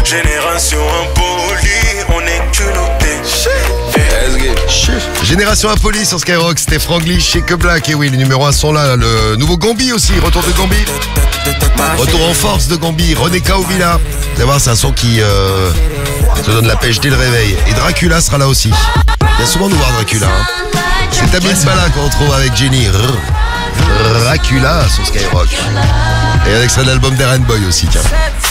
Génération impolie, on est culotté. Génération Impolie sur Skyrock, c'était Franglish, Shake Black. Et oui, les numéros 1 sont là. Le nouveau Gambi aussi, retour de Gambi. Retour en force de Gambi, René Kaovila. Vous allez voir, c'est un son qui te donne la pêche dès le réveil. Et Dracula sera là aussi. Viens souvent nous voir Dracula. Hein. C'est Tamil Bala qu'on retrouve avec Jenny. Dracula sur Skyrock. Et avec ça l'album d'Eren Boy aussi, tiens.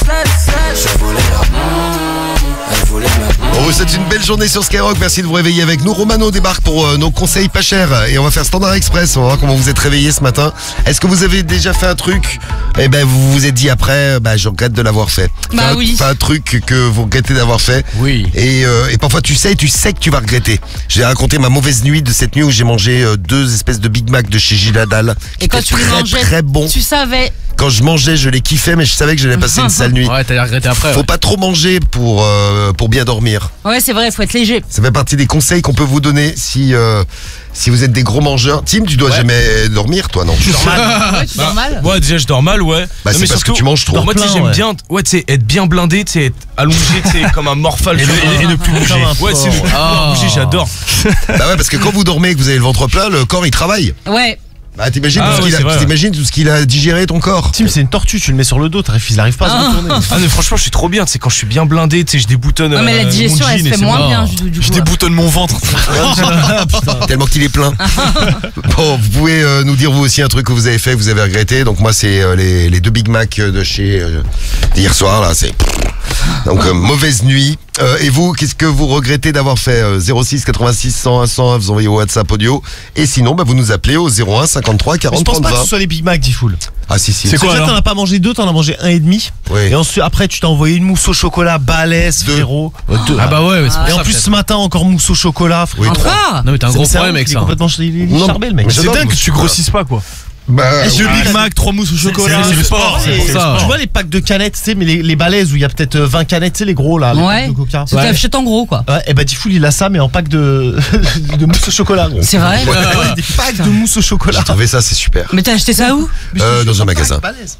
On vous souhaite une belle journée sur Skyrock, merci de vous réveiller avec nous. Romano débarque pour nos conseils pas chers et on va faire Standard Express, on va voir comment vous êtes réveillés ce matin. Est-ce que vous avez déjà fait un truc? Eh ben vous vous êtes dit après, je regrette de l'avoir fait. Oui. Pas un truc que vous regrettez d'avoir fait. Oui. Et parfois tu sais que tu vas regretter. J'ai raconté ma mauvaise nuit de cette nuit où j'ai mangé 2 espèces de Big Mac de chez Giladal. Et quand tu les mangeais, très bon. tu savais. Quand je mangeais, je les kiffais, mais je savais que j'allais passer une sale nuit. Ouais, t'allais regretter après. Faut pas trop manger pour bien dormir. Ouais, c'est vrai, faut être léger. Ça fait partie des conseils qu'on peut vous donner si vous êtes des gros mangeurs. Tim, tu dois jamais dormir, toi, non? Ouais, tu dors mal. Ouais, déjà je dors mal, ouais. Bah, c'est parce que tu manges trop. Moi, tu sais, j'aime bien, tu sais, être bien blindé, tu sais, être allongé, tu sais, comme un morphale. Et ne plus bouger. Ouais, c'est ne plus bouger, j'adore. Bah ouais, parce que quand vous dormez et que vous avez le ventre plein, le corps il travaille. Ouais. Bah t'imagines tout ce qu'il a digéré ton corps. Tim, c'est une tortue, tu le mets sur le dos, il arrive pas à se retourner. Ah mais franchement je suis trop bien, tu sais, quand je suis bien blindé, tu sais, je déboutonne. Ouais, mais la digestion elle se fait moins bien du coup. Je déboutonne mon ventre. Tellement qu'il est plein. Bon, vous pouvez nous dire vous aussi un truc que vous avez fait, que vous avez regretté. Donc moi c'est les 2 Big Mac de chez d'hier soir là, c'est donc mauvaise nuit. Et vous, qu'est-ce que vous regrettez d'avoir fait? 06 86 101 101, vous envoyez au WhatsApp audio. Et sinon, vous nous appelez au 01 53 40 je pense 30 pas 20. que ce soit les Big Mac, Diffoul. Ah si. C'est quoi déjà, t'en as pas mangé 2, t'en as mangé 1,5. Oui. Et ensuite, après, tu t'as envoyé une mousse au chocolat balèze, 2. frérot. Ah bah ouais, Et en plus, ce matin, encore mousse au chocolat, frérot. Oui, 3. Encore. Non mais t'as un gros problème avec Il est ça. complètement charbé, le mec. mais C'est dingue que tu grossisses pas quoi. Bah, Je Big Mac, 3 mousses au chocolat. c'est le sport, c'est pour ça. Tu vois les packs de canettes, tu sais, mais les balaises où il y a peut-être 20 canettes, tu sais, les gros là, les Ouais. packs de coca. Tu t'achètes en gros quoi. Ouais, et bah Diffoul il a ça, mais en pack de mousse au chocolat, gros. C'est vrai. Ouais, des packs de mousse au chocolat. j'ai trouvé ça, c'est super. Mais t'as acheté ça où? Dans un magasin. Balèze.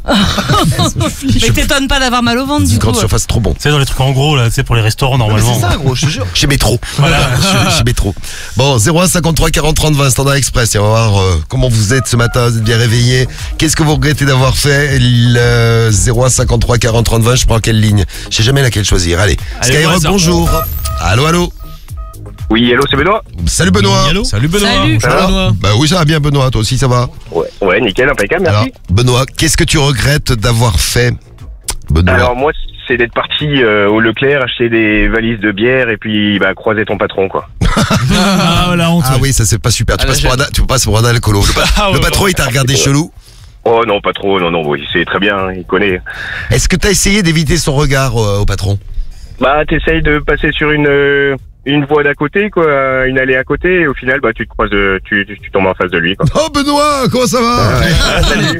Mais t'étonnes pas d'avoir mal au ventre Une du coup. grande surface, trop bon. C'est dans les trucs en gros là, tu sais, pour les restaurants Mais normalement. c'est ça, gros, je te jure. Chez Métro. Chez Métro. Bon, 01 53 40 30 20, Standard Express. Et on va voir comment vous êtes ce matin, vous êtes bien réveillés. Qu'est-ce que vous regrettez d'avoir fait? 01 53 40 30 20, je prends quelle ligne? Je sais jamais laquelle choisir. Allez, Skyrock, bonjour. Allô. Oui, hello, c'est Benoît. Salut Benoît. Salut Benoît. Salut. Ça va, Benoît? Bah oui, ça va bien Benoît, toi aussi ça va? Ouais, nickel, impeccable, Alors, merci. Benoît, qu'est-ce que tu regrettes d'avoir fait? Benoît. Alors moi, c'est d'être parti au Leclerc, acheter des valises de bière et puis croiser ton patron, quoi. Ah la honte. Ah oui, ça c'est pas super. Tu Ah, passes pour un alcoolo. Le patron, il t'a regardé chelou. Oh non, pas trop, non, bon, il sait très bien, il connaît. Est-ce que t'as essayé d'éviter son regard au patron? T'essayes de passer sur une voie d'à côté, quoi, une allée à côté, et au final, tu te croises, tu tombes en face de lui, quoi. Oh Benoît, comment ça va? Salut.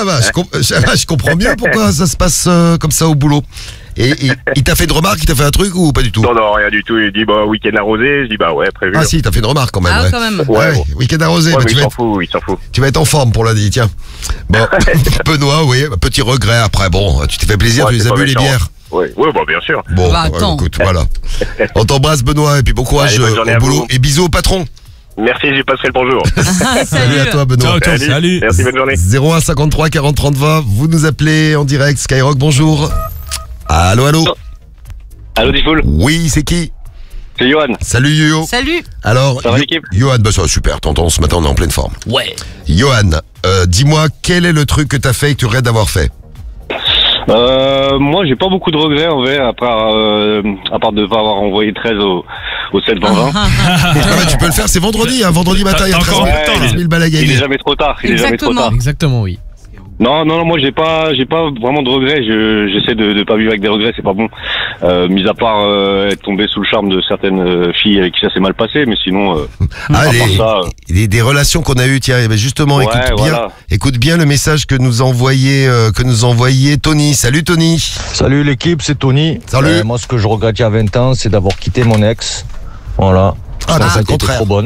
Je comprends mieux pourquoi ça se passe comme ça au boulot. Et il t'a fait une remarque, il t'a fait un truc ou pas du tout? Non, rien du tout. Il dit, week-end arrosé. Je dis, ouais, prévu. Ah si, il t'a fait une remarque quand même. Ah ouais. quand même. Ouais. Week-end arrosé. Ouais, Bah, mais il s'en fout. tu vas être en forme pour lundi, tiens. Bon, Benoît, oui, petit regret après. Bon, tu t'es fait plaisir, Ouais, tu les c'est as pas bu les méchant. bières. Ouais, bien sûr. Bon, Bah, attends. écoute, voilà. On t'embrasse Benoît et puis bon courage Allez, bonne journée au à boulot. vous. Et bisous au patron. Merci, j'y passerai le bonjour. Salut à toi Benoît. Ciao. Salut. Merci, bonne journée. 01 53 40 30 20, vous nous appelez en direct. Skyrock, bonjour. Allô. Allô, Diffoul. Oui, c'est qui? C'est Johan. Salut Yo. Salut. Alors, Ça va, l'équipe? Johan, ça va super, t'entends, ce matin on est en pleine forme. Ouais. Johan, dis-moi, quel est le truc que t'as fait et que tu regrettes d'avoir fait? Moi, j'ai pas beaucoup de regrets en vrai, à part de pas avoir envoyé 13 au 7 20. Tu peux le faire, c'est vendredi, vendredi matin, il y a T'as 13 encore 000, un peu de temps, 13 000 balles à Il est gagner. jamais trop tard. Exactement, oui. Non, moi j'ai pas vraiment de regrets. J'essaie de pas vivre avec des regrets, c'est pas bon. Mis à part être tombé sous le charme de certaines filles avec qui ça s'est mal passé, mais sinon. À part ça, des relations qu'on a eues, tiens, justement, Ouais, écoute bien le message que nous envoyait Tony. Salut Tony. Salut l'équipe, c'est Tony. Salut. Moi, ce que je regrette il y a 20 ans, c'est d'avoir quitté mon ex. Voilà. Ah, Parce c'est qu'elle le était contraire. trop bonne.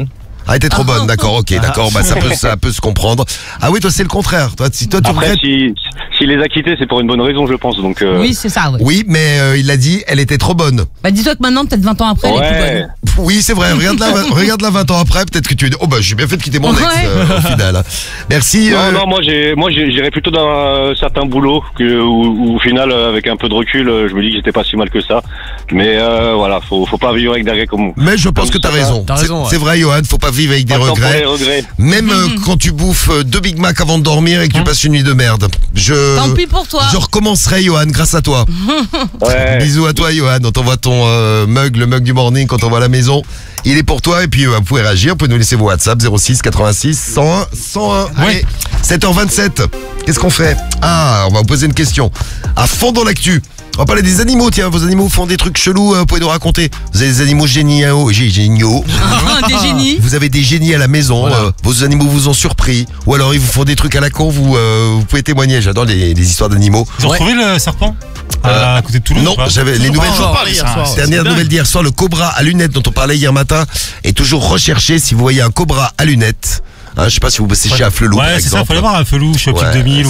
Ah, elle était trop bonne, d'accord, ok, d'accord, bah ça peut se comprendre. Ah oui, toi c'est le contraire. Toi tu Après, regrettes. s'il les a quittés, c'est pour une bonne raison, je pense. Donc, Oui, c'est ça, ouais. Oui, mais il a dit, elle était trop bonne. Bah, dis-toi que maintenant, peut-être 20 ans après, elle est plus bonne. Oui, c'est vrai. Regarde-la 20 ans après, peut-être que tu dis, oh bah j'ai bien fait de quitter mon ex au final. Merci. Non, moi j'irais plutôt dans certains boulots où au final, avec un peu de recul, je me dis que j'étais pas si mal que ça. Mais voilà, faut pas vivre avec des regrets comme. Mais je pense que t'as raison. C'est vrai, Johan, faut pas vivre avec des regrets. Même quand tu bouffes 2 Big Mac avant de dormir et que tu passes une nuit de merde. Tant pis pour toi. Je recommencerai, Johan, grâce à toi. Ouais. Bisous à toi, Johan. On t'envoie ton mug, le mug du morning quand on va à la maison. Il est pour toi et puis vous pouvez réagir, vous pouvez nous laisser vos WhatsApp 06 86 101 101. Allez, 7h27. Qu'est-ce qu'on fait? Ah, on va vous poser une question. À fond dans l'actu. On va parler des animaux, tiens, vos animaux font des trucs chelous, vous pouvez nous raconter. Vous avez des animaux géniaux. Des génies. Vous avez des génies à la maison, voilà. Vos animaux vous ont surpris, ou alors ils vous font des trucs à la con, vous pouvez témoigner, j'adore les histoires d'animaux. Ils ont trouvé le serpent à côté de Toulouse? Non, j'avais les nouvelles. Dernière nouvelle d'hier soir, le cobra à lunettes dont on parlait hier matin est toujours recherché. Si vous voyez un cobra à lunettes, je sais pas si vous bossez chez Afflelou, par exemple. Ouais, c'est ça, il fallait voir Afflelou, chez Optique 2000 ou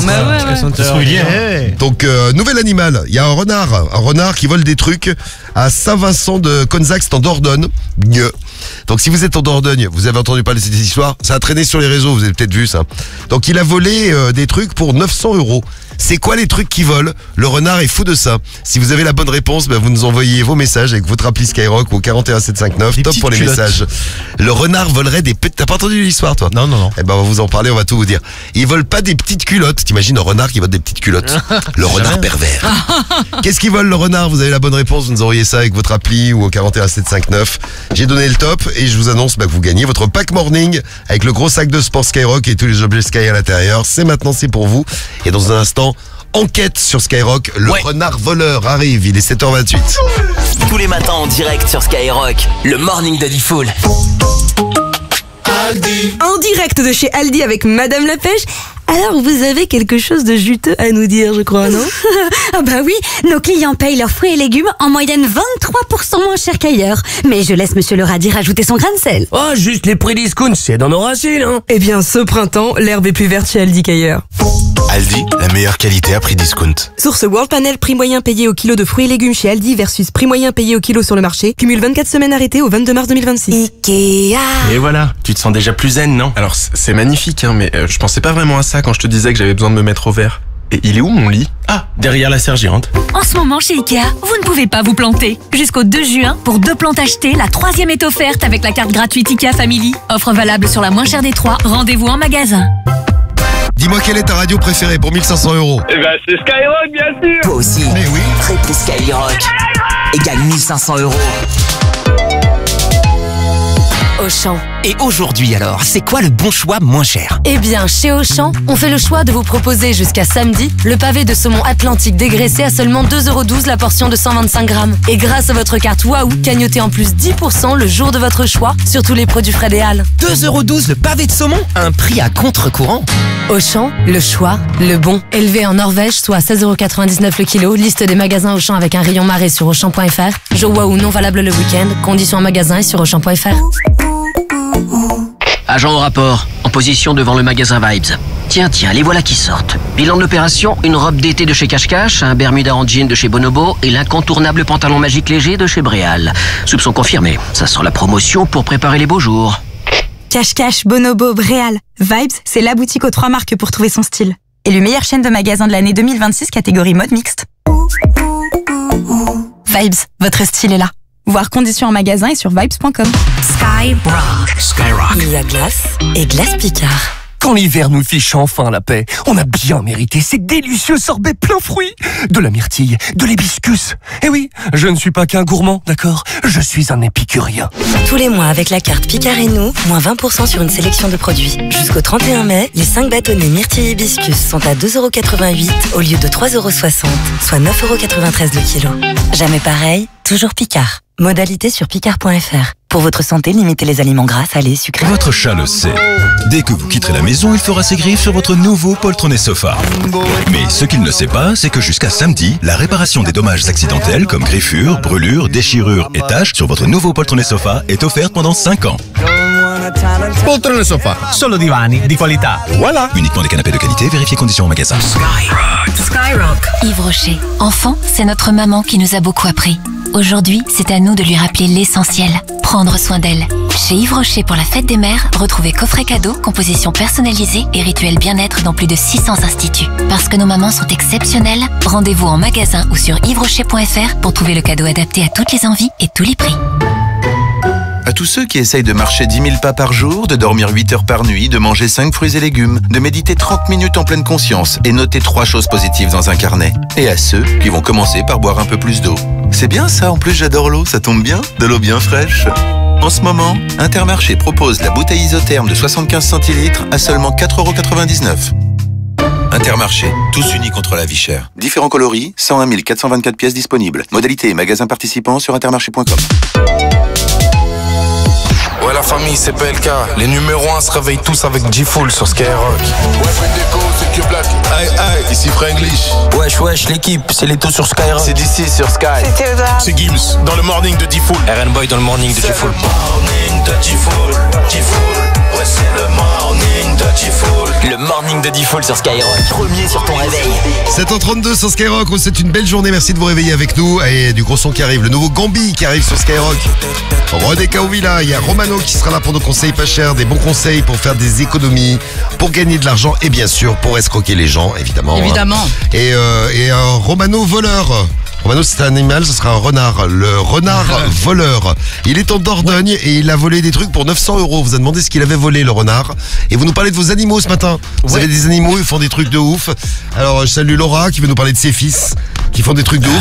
quoi. Donc, nouvel animal, il y a un renard qui vole des trucs à Saint-Vincent de Conzac, c'est en Dordogne. Donc, si vous êtes en Dordogne, vous avez entendu parler de cette histoire, ça a traîné sur les réseaux, vous avez peut-être vu ça. Donc, il a volé des trucs pour 900 €. C'est quoi les trucs qui volent? Le renard est fou de ça. Si vous avez la bonne réponse, vous nous envoyez vos messages avec votre appli Skyrock au 41759. Top pour les messages. Le renard volerait des petites... T'as pas entendu l'histoire, toi? Non. Eh ben, on va vous en parler, on va tout vous dire. Il vole pas des petites culottes. T'imagines un renard qui vole des petites culottes? Le renard pervers. Qu'est-ce qu'il vole, le renard? Vous avez la bonne réponse, vous nous envoyez ça avec votre appli ou au 41759. J'ai donné le top et je vous annonce que vous gagnez votre pack morning avec le gros sac de sport Skyrock et tous les objets Sky à l'intérieur. C'est maintenant, c'est pour vous. Et dans un instant, enquête sur Skyrock, le renard voleur arrive, il est 7h28. Tous les matins en direct sur Skyrock, le morning de Diffoul. En direct de chez Aldi avec Madame la Pêche. Alors, vous avez quelque chose de juteux à nous dire, je crois, non? Ah bah oui, nos clients payent leurs fruits et légumes en moyenne 23% moins cher qu'ailleurs. Mais je laisse Monsieur le radis rajouter son grain de sel. Oh, juste les prix discount, c'est dans nos racines, hein. Eh bien, ce printemps, l'herbe est plus verte chez Aldi qu'ailleurs. Aldi, la meilleure qualité à prix discount. Source World Panel, prix moyen payé au kilo de fruits et légumes chez Aldi versus prix moyen payé au kilo sur le marché. Cumule 24 semaines arrêtées au 22 mars 2026. Ikea. Et voilà, tu te sens déjà plus zen, non? Alors, c'est magnifique, hein, mais je pensais pas vraiment à ça quand je te disais que j'avais besoin de me mettre au vert. Et il est où mon lit? Ah, derrière la sergérante. En ce moment chez Ikea, vous ne pouvez pas vous planter. Jusqu'au 2 juin, pour 2 plantes achetées, la 3e est offerte avec la carte gratuite Ikea Family. Offre valable sur la moins chère des 3. Rendez-vous en magasin. Dis-moi quelle est ta radio préférée pour 1500 €? Eh ben c'est Skyrock, bien sûr. Toi aussi. Mais oui. Triple Skyrock. Et gagne 1500 €. Auchan. Et aujourd'hui alors, c'est quoi le bon choix moins cher? Eh bien, chez Auchan, on fait le choix de vous proposer jusqu'à samedi le pavé de saumon atlantique dégraissé à seulement 2,12 € la portion de 125 grammes. Et grâce à votre carte Waouh, cagnotez en plus 10% le jour de votre choix sur tous les produits Fred et Hall. 2,12 € le pavé de saumon? Un prix à contre-courant. Auchan, le choix, le bon. Élevé en Norvège, soit 16,99 € le kilo. Liste des magasins Auchan avec un rayon marée sur Auchan.fr. Jour Waouh non valable le week-end. Conditions en magasin et sur Auchan.fr. Agent au rapport, en position devant le magasin Vibes. Tiens, les voilà qui sortent. Bilan de l'opération, une robe d'été de chez Cache Cache, un Bermuda en jean de chez Bonobo et l'incontournable pantalon magique léger de chez Bréal. Soupçon confirmé, ça sent la promotion pour préparer les beaux jours. Cache Cache, Bonobo, Bréal. Vibes, c'est la boutique aux 3 marques pour trouver son style. Élu meilleure chaîne de magasins de l'année 2026, catégorie mode mixte. Vibes, votre style est là. Voir conditions en magasin et sur vibes.com. Skyrock. Il y a glace et glace Picard. Quand l'hiver nous fiche enfin la paix, on a bien mérité ces délicieux sorbets plein fruits. De la myrtille, de l'hibiscus. Eh oui, je ne suis pas qu'un gourmand, d'accord? Je suis un épicurien. Tous les mois, avec la carte Picard et nous, moins 20% sur une sélection de produits. Jusqu'au 31 mai, les 5 bâtonnets myrtille hibiscus sont à 2,88 € au lieu de 3,60 €, soit 9,93 € le kilo. Jamais pareil, toujours Picard. Modalité sur picard.fr. Pour votre santé, limitez les aliments gras, salés, sucrés. Votre chat le sait. Dès que vous quitterez la maison, il fera ses griffes sur votre nouveau poltronnet sofa. Mais ce qu'il ne sait pas, c'est que jusqu'à samedi, la réparation des dommages accidentels comme griffures, brûlures, déchirures et taches sur votre nouveau poltronnet sofa est offerte pendant 5 ans. Poltrone Sofa, solo divani di qualità. Voilà. Uniquement des canapés de qualité, vérifiez conditions en magasin. Skyrock. Yves Rocher. Enfant, c'est notre maman qui nous a beaucoup appris. Aujourd'hui, c'est à nous de lui rappeler l'essentiel. Prendre soin d'elle. Chez Yves Rocher pour la fête des mères, retrouvez coffret cadeau, composition personnalisée et rituel bien-être dans plus de 600 instituts. Parce que nos mamans sont exceptionnelles, rendez-vous en magasin ou sur yvesrocher.fr pour trouver le cadeau adapté à toutes les envies et tous les prix. À tous ceux qui essayent de marcher 10 000 pas par jour, de dormir 8 heures par nuit, de manger 5 fruits et légumes, de méditer 30 minutes en pleine conscience et noter 3 choses positives dans un carnet. Et à ceux qui vont commencer par boire un peu plus d'eau. C'est bien ça, en plus j'adore l'eau, ça tombe bien, de l'eau bien fraîche. En ce moment, Intermarché propose la bouteille isotherme de 75 centilitres à seulement 4,99 €. Intermarché, tous unis contre la vie chère. Différents coloris, 101 424 pièces disponibles. Modalité et magasins participants sur intermarché.com. Ouais la famille c'est PLK, les numéros 1 se réveillent tous avec G-Full sur Skyrock. Aïe aïe, ici Franglish. Wesh l'équipe, c'est Leto sur Skyrock. C'est d'ici sur Sky. C'est Théodore. C'est Gims dans le morning de D-Full. RN Boy dans le morning de G-Full. Morning de D-Full. Ouais c'est le morning de D-Full. Le morning de D-Full sur Skyrock. Premier sur ton réveil. 7h32 sur Skyrock, c'est une belle journée, merci de vous réveiller avec nous. Et du gros son qui arrive, le nouveau Gambi qui arrive sur Skyrock. René Kaouvila, il y a Romano qui sera là pour nos conseils pas chers, des bons conseils pour faire des économies, pour gagner de l'argent et bien sûr pour escroquer les gens, évidemment. Évidemment. Et Romano voleur. Romano c'est un animal, ce sera un renard. Le renard voleur. Il est en Dordogne et il a volé des trucs pour 900 €. Vous a demandé ce qu'il avait volé le renard. Et vous nous parlez de vos animaux ce matin. Vous avez des animaux, ils font des trucs de ouf. Alors je salue Laura qui veut nous parler de ses fils qui font des trucs de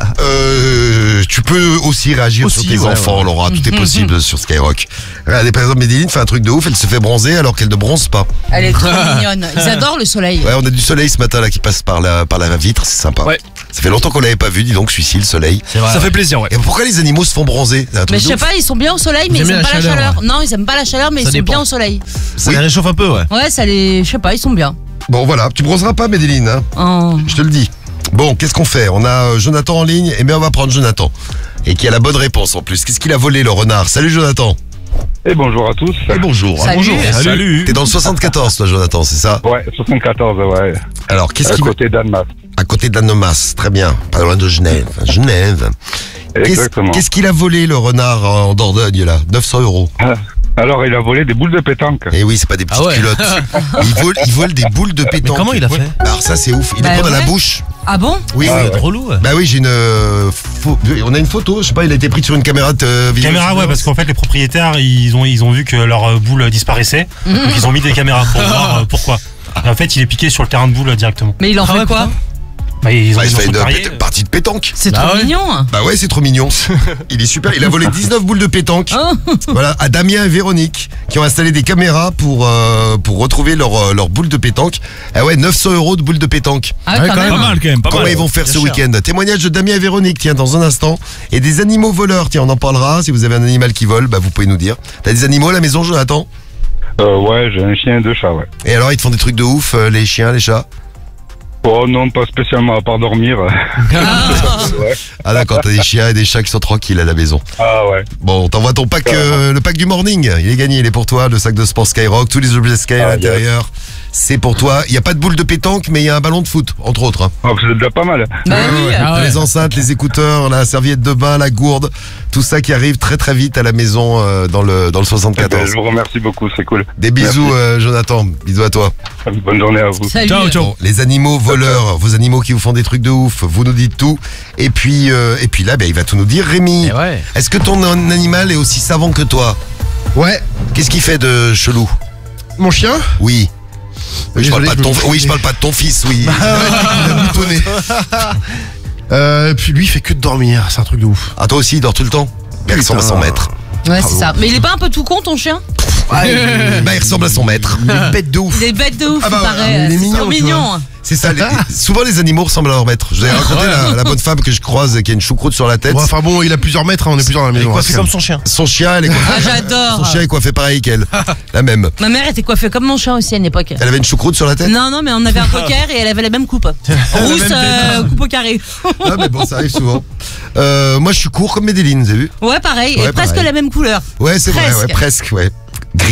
ouf. Tu peux aussi réagir sur tes enfants, Laura. Tout est possible sur Skyrock. Regardez, par exemple, Médéline fait un truc de ouf, elle se fait bronzer alors qu'elle ne bronze pas. Elle est trop mignonne. Ils adorent le soleil. Ouais, on a du soleil ce matin là qui passe par la vitre, c'est sympa. Ouais. Ça fait longtemps qu'on l'avait pas vu, dis donc, celui-ci, le soleil. Vrai, ça fait plaisir, ouais. Et pourquoi les animaux se font bronzer? Mais je sais pas, ils sont bien au soleil, mais ils aiment pas la chaleur. Non, ils aiment pas la chaleur, mais ils sont bien au soleil. Ça les réchauffe un peu, ouais. Ouais, ça les. Je sais pas, ils sont bien. Bon, voilà, tu bronzeras pas, Médéline, hein. Oh. Je te le dis. Bon, qu'est-ce qu'on fait? On a Jonathan en ligne, et bien on va prendre Jonathan. Et qui a la bonne réponse en plus. Qu'est-ce qu'il a volé, le renard? Salut, Jonathan. Et bonjour à tous. Et bonjour. Salut. Bonjour. Salut. T'es dans le 74, toi, Jonathan, c'est ça? Ouais, 74, ouais. Alors, qu'est-ce qu'il... À côté d'Annemasse. À côté d'Annemasse, très bien. Pas loin de Genève. Genève. Exactement. Qu'est-ce qu'il a volé, le renard, en Dordogne, là? 900 €. Alors, il a volé des boules de pétanque. Eh oui, c'est pas des petites culottes. Il vole des boules de pétanque. Mais comment il a fait? Alors ça, c'est ouf. Il les prend dans la bouche. Ah bon? Oui, relou. Bah oui, j'ai une on a une photo, je sais pas, il a été pris sur une caméra de vidéo. Caméra, ouais, parce qu'en fait les propriétaires ils ont vu que leur boule disparaissait, donc ils ont mis des caméras pour voir pourquoi. Et en fait, il est piqué sur le terrain de boule directement. Mais il en fait quoi? Bah, il fait une partie de pétanque. C'est trop mignon. Bah ouais, c'est trop mignon. Il est super. Il a volé 19 boules de pétanque. Voilà, à Damien et Véronique qui ont installé des caméras pour retrouver leur boule de pétanque. Ah ouais, 900 € de boules de pétanque. Ah ouais, quand même. Pas mal quand même. Comment ils vont faire ce week-end? Témoignage de Damien et Véronique, tiens, dans un instant. Et des animaux voleurs, tiens, on en parlera. Si vous avez un animal qui vole, bah vous pouvez nous dire. T'as des animaux à la maison, Jonathan? Ouais, j'ai un chien et 2 chats, ouais. Et alors, ils te font des trucs de ouf, les chiens, les chats? Oh non, pas spécialement, à part dormir. Ah d'accord, t'as des chiens et des chats qui sont tranquilles à la maison. Ah ouais. Bon, t'envoies ton pack, le pack du morning. Il est gagné, il est pour toi, le sac de sport Skyrock, tous les objets Sky à l'intérieur. C'est pour toi. Il n'y a pas de boule de pétanque, mais il y a un ballon de foot, entre autres. Hein. Oh, c'est déjà pas mal. Les enceintes, les écouteurs, la serviette de bain, la gourde, tout ça qui arrive très très vite à la maison dans le 74. Je vous remercie beaucoup, c'est cool. Des bisous, Jonathan. Bisous à toi. Bonne journée à vous. Salut. Ciao. Bon, les animaux voleurs, vos animaux qui vous font des trucs de ouf, vous nous dites tout. Et puis là, il va tout nous dire, Rémi. Ouais. Est-ce que ton animal est aussi savant que toi? Ouais. Qu'est-ce qu'il fait de chelou? Mon chien? Oui. Oui, je parle Désolé, pas de ton fils, oui. Il a boutonné. Puis lui, il fait que de dormir, c'est un truc de ouf. Ah, toi aussi, il dort tout le temps? Il ressemble à son maître. Ouais, c'est ça. Mais il est pas un peu tout con, ton chien? Bah, il ressemble à son maître. Il est bête de ouf. Il est bête de ouf, Ah bah, il paraît. il est C'est mignon, trop tu mignon. C'est ça, souvent les animaux ressemblent à leur maître. Je vous ai raconté la bonne femme que je croise qui a une choucroute sur la tête. Bon, enfin bon, il a plusieurs mètres, hein, on est plusieurs dans la maison. Il est coiffé comme son chien. Son chien, elle est coiffée. Ah, j'adore. Son chien est coiffé pareil qu'elle. La même. Ma mère était coiffée comme mon chien aussi à une époque. Elle avait une choucroute sur la tête? Non, mais on avait un poker et elle avait la même coupe. Rousse, coupe au carré. Ah, mais bon, ça arrive souvent. Moi, je suis court comme Médéline, vous avez vu? Ouais, pareil. Ouais, et presque pareil. la même couleur. Ouais, c'est vrai, ouais, presque, ouais. Gris.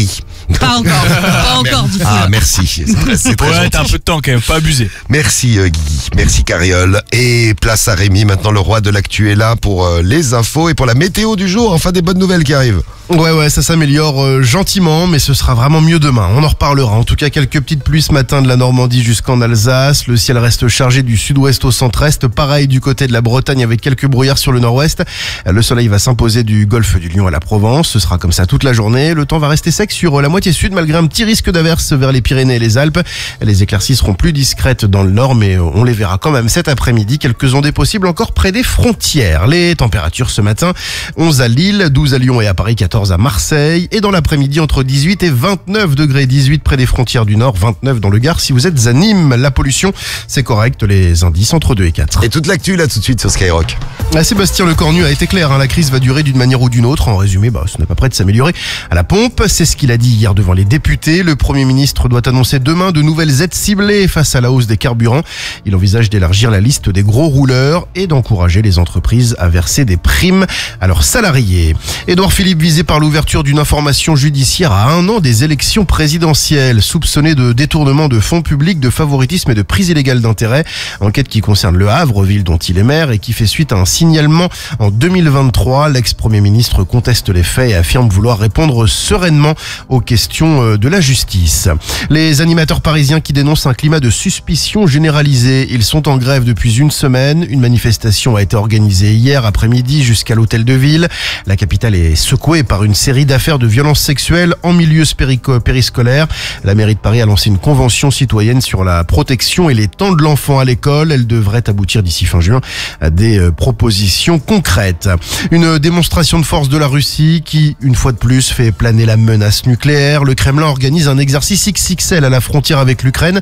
Pas encore, du coup. Ah, merci. C'est très gentil. T'as un peu de temps quand même, pas abusé. Merci Guy, merci Cariole. Et place à Rémi, maintenant le roi de l'actu est là pour les infos et pour la météo du jour. Enfin des bonnes nouvelles qui arrivent. Ouais, ça s'améliore gentiment, mais ce sera vraiment mieux demain. On en reparlera. En tout cas, quelques petites pluies ce matin de la Normandie jusqu'en Alsace. Le ciel reste chargé du sud-ouest au centre-est. Pareil du côté de la Bretagne avec quelques brouillards sur le nord-ouest. Le soleil va s'imposer du golfe du Lion à la Provence. Ce sera comme ça toute la journée. Le temps va rester sec sur la moitié sud malgré un petit risque d'averse vers les Pyrénées et les Alpes. Les éclaircies seront plus discrètes dans le nord, mais on les verra quand même cet après-midi. Quelques ondées possibles encore près des frontières. Les températures ce matin, 11 à Lille, 12 à Lyon et à Paris, 14 à Marseille. Et dans l'après-midi, entre 18 et 29 degrés. 18 près des frontières du Nord, 29 dans le Gard. Si vous êtes à Nîmes, la pollution, c'est correct. Les indices entre 2 et 4. Et toute l'actu là tout de suite sur Skyrock. Sébastien Lecornu a été clair. La crise va durer d'une manière ou d'une autre. En résumé, ce n'est pas prêt de s'améliorer à la pompe. C'est ce qu'il a dit hier devant les députés. Le Premier ministre doit annoncer demain de nouvelles aides ciblées face à la hausse des carburants. Il envisage d'élargir la liste des gros rouleurs et d'encourager les entreprises à verser des primes à leurs salariés. Édouard Philippe visé par l'ouverture d'une information judiciaire à 1 an des élections présidentielles, soupçonné de détournement de fonds publics, de favoritisme et de prise illégale d'intérêt. Enquête qui concerne Le Havre, ville dont il est maire, et qui fait suite à un signalement en 2023. L'ex-premier ministre conteste les faits et affirme vouloir répondre sereinement aux questions de la justice. Les animateurs parisiens qui dénoncent un climat de suspicion généralisé. Ils sont en grève depuis une semaine. Une manifestation a été organisée hier après-midi jusqu'à l'hôtel de ville. La capitale est secouée par une série d'affaires de violences sexuelles en milieu périscolaire. La mairie de Paris a lancé une convention citoyenne sur la protection et les temps de l'enfant à l'école. Elle devrait aboutir d'ici fin juin à des propositions concrètes. Une démonstration de force de la Russie qui, une fois de plus, fait planer la menace nucléaire. Le Kremlin organise un exercice XXL à la frontière avec l'Ukraine.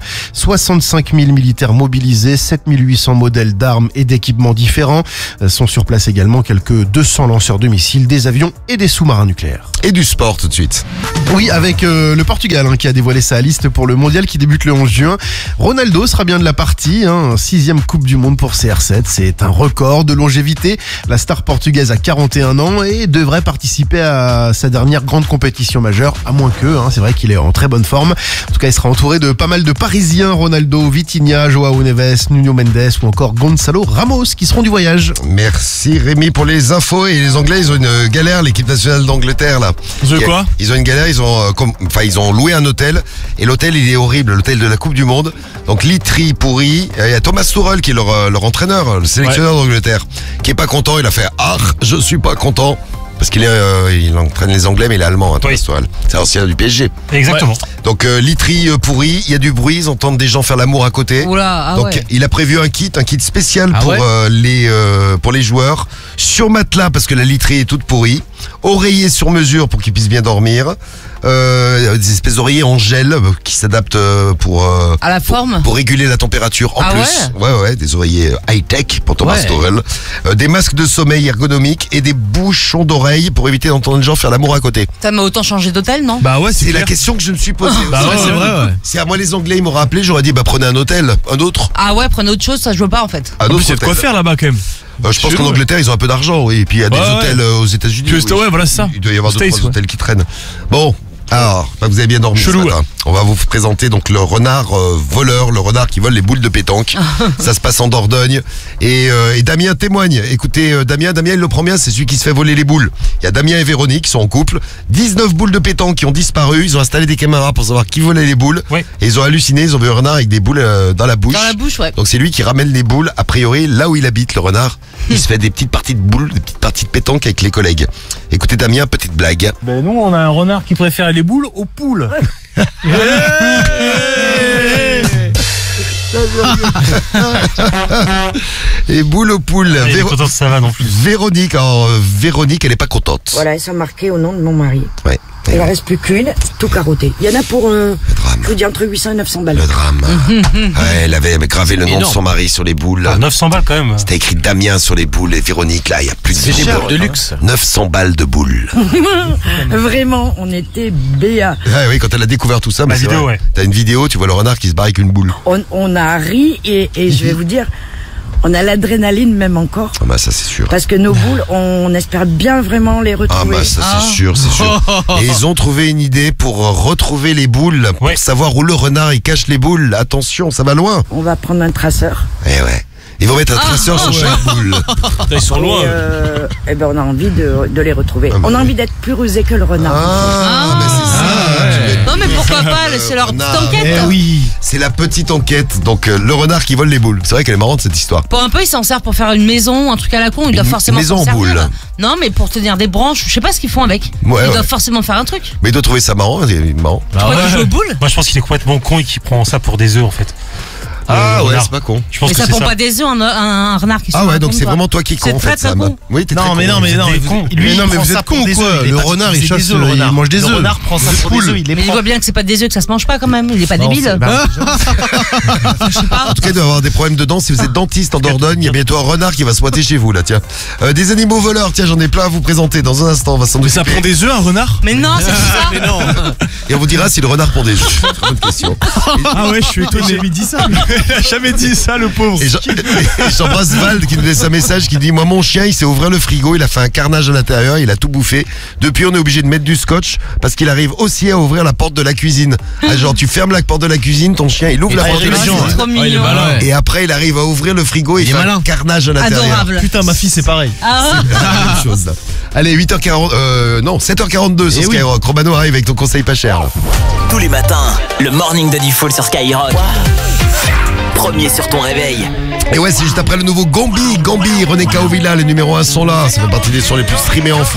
65 000 militaires mobilisés, 7 800 modèles d'armes et d'équipements différents. Sont sur place également quelques 200 lanceurs de missiles, des avions et des sous-marins nucléaires. Et du sport tout de suite. Oui, avec le Portugal qui a dévoilé sa liste pour le mondial qui débute le 11 juin. Ronaldo sera bien de la partie, 6e Coupe du Monde pour CR7. C'est un record de longévité. La star portugaise a 41 ans et devrait participer à sa dernière grande compétition majeure, à moins que, c'est vrai qu'il est en très bonne forme. En tout cas, il sera entouré de pas mal de Parisiens, Ronaldo, Vitinha, Joao Neves, Nuno Mendes ou encore Gonçalo Ramos qui seront du voyage. Merci Rémi pour les infos. Et les Anglais, ils ont une galère, l'équipe nationale d'Angleterre là. Quoi ? Ils ont une galère, ils ont loué un hôtel et l'hôtel il est horrible, l'hôtel de la Coupe du Monde. Donc literie pourri. Il y a Thomas Tuchel qui est leur entraîneur, le sélectionneur d'Angleterre, qui est pas content. Il a fait je suis pas content. Parce qu'il il entraîne les Anglais, mais il est allemand, Thomas Tuchel. C'est l'ancien du PSG. Exactement. Ouais. Donc literie pourrie, il y a du bruit, ils entendent des gens faire l'amour à côté. Oula, donc il a prévu un kit spécial pour les joueurs, sur matelas parce que la literie est toute pourrie, oreiller sur mesure pour qu'ils puissent bien dormir. Des espèces d'oreillers en gel qui s'adaptent à la forme pour réguler la température en plus. Ouais, des oreillers high-tech pour Thomas Tuchel. Des masques de sommeil ergonomiques et des bouchons d'oreilles pour éviter d'entendre les gens faire l'amour à côté. Ça m'a autant changé d'hôtel, non? Bah ouais, c'est la question que je me suis posée. C'est vrai. Ouais. Si à moi les Anglais ils m'auraient appelé, j'aurais dit prenez un hôtel, un autre. Ah ouais, prenez autre chose, ça je veux pas en fait. En plus, c'est de quoi faire là-bas quand même. Je pense qu'en Angleterre ils ont un peu d'argent, oui. Et puis il y a des hôtels aux États-Unis. Voilà, c'est ça. Il doit y avoir d'autres hôtels qui traînent. Bon. Alors, vous avez bien dormi ce matin. On va vous présenter donc le renard voleur, le renard qui vole les boules de pétanque. Ça se passe en Dordogne. Et Damien témoigne. Écoutez, Damien, il le prend bien, c'est celui qui se fait voler les boules. Il y a Damien et Véronique qui sont en couple. 19 boules de pétanque qui ont disparu. Ils ont installé des caméras pour savoir qui volait les boules. Oui. Et ils ont halluciné, ils ont vu un renard avec des boules dans la bouche. Dans la bouche, ouais. Donc c'est lui qui ramène les boules, a priori, là où il habite, le renard. Il se fait des petites parties de boules, des petites parties de pétanque avec les collègues. Écoutez Damien, petite blague. Ben nous, on a un renard qui préfère les boules aux poules. Et boule aux poules. Elle est contente, ça va non plus. Véronique, elle est pas contente. Voilà, elles sont marquées au nom de mon mari. Ouais. Il en reste plus qu'une, tout carotté. Il y en a pour, je vous dis, entre 800 et 900 balles. Le drame. Elle avait gravé le nom de son mari sur les boules. 900 balles quand même. C'était écrit Damien sur les boules et Véronique, là, il y a plus de C'est des boules de luxe. 900 balles de boules. Vraiment, on était béats. Oui, quand elle a découvert tout ça, la vidéo, t'as une vidéo, tu vois le renard qui se barre avec une boule. On a ri et je vais vous dire, On a l'adrénaline même encore. Ah bah ça c'est sûr. Parce que nos boules, on espère bien vraiment les retrouver. Ah bah ça c'est sûr, c'est sûr. Et ils ont trouvé une idée pour retrouver les boules, pour savoir où le renard il cache les boules. Attention, ça va loin. On va prendre un traceur. Eh ouais. Ils vont mettre un traceur sur chaque boule. Ils sont loin. Et ben on a envie de les retrouver. On a envie d'être plus rusé que le renard. Mais c'est ça. Non mais pourquoi pas, c'est leur petite enquête. Eh oui, c'est la petite enquête. Donc le renard qui vole les boules. C'est vrai qu'elle est marrante cette histoire. Pour un peu, ils s'en servent pour faire une maison, un truc à la con. Ils doivent forcément maison s'en en servir. boule. Non, mais pour tenir des branches, je sais pas ce qu'ils font avec. Ils doivent forcément faire un truc. Mais il doit trouver ça marrant. C'est marrant. Tu crois qu'il joue aux boules? Moi je pense qu'il est complètement con et qu'il prend ça pour des œufs en fait. Ah ouais, c'est pas con. Je pense mais que ça prend pas des œufs, un renard qui se Ah ouais, donc c'est vraiment toi qui es con en fait, Sam. Oui, t'es très con. Mais vous êtes con ou quoi? Le renard il chasse, il mange des œufs. Le renard prend ça pour des œufs, mais il voit bien que c'est pas des œufs, que ça se mange pas quand même. Il est pas débile. Je sais pas. En tout cas, il doit avoir des problèmes de dents. Si vous êtes dentiste en Dordogne, il y a bientôt un renard qui va se pointer chez vous là, tiens. Des animaux voleurs, tiens, j'en ai plein à vous présenter dans un instant. On va s'en occuper. Ça prend des œufs un renard? Mais non, c'est ça. Mais non. Et on vous dira si le renard prend des œufs. Bonne question. Ah ouais, je suis étonné. J'ai jamais dit ça. Il a jamais dit ça, le pauvre. Et j'embrasse Vald qui nous laisse un message qui dit: moi mon chien il s'est ouvert le frigo, il a fait un carnage à l'intérieur, il a tout bouffé. Depuis on est obligé de mettre du scotch parce qu'il arrive aussi à ouvrir la porte de la cuisine. Genre tu fermes la porte de la cuisine, ton chien il ouvre la porte de la cuisine. Et après il arrive à ouvrir le frigo et il fait un carnage à l'intérieur. Adorable. Putain, ma fille c'est pareil. C'est la même chose là. Allez, 8h40, non 7h42 sur Skyrock. Romano arrive avec ton conseil pas cher là. Tous les matins, le morning de Diffoul sur Skyrock. Premier sur ton réveil. Et ouais, c'est juste après le nouveau Gambi. René Kaovilla, les numéros 1 sont là. Ça fait partie des sons les plus streamés en France.